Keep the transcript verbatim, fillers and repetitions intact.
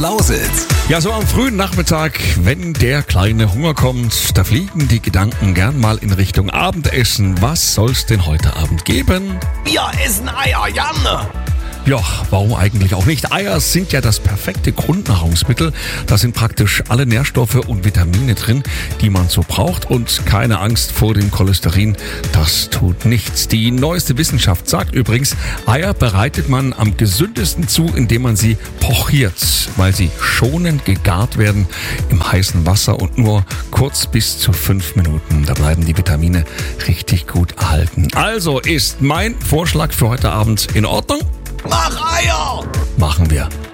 Lausitz. Ja, so am frühen Nachmittag, wenn der kleine Hunger kommt, da fliegen die Gedanken gern mal in Richtung Abendessen. Was soll's denn heute Abend geben? Wir essen Eier, Janne. Ja, warum eigentlich auch nicht? Eier sind ja das perfekte Grundnahrungsmittel. Da sind praktisch alle Nährstoffe und Vitamine drin, die man so braucht. Und keine Angst vor dem Cholesterin, das tut nichts. Die neueste Wissenschaft sagt übrigens, Eier bereitet man am gesündesten zu, indem man sie pochiert, weil sie schonend gegart werden im heißen Wasser und nur kurz bis zu fünf Minuten. Da bleiben die Vitamine richtig gut erhalten. Also ist mein Vorschlag für heute Abend in Ordnung? Mach Eier! Machen wir.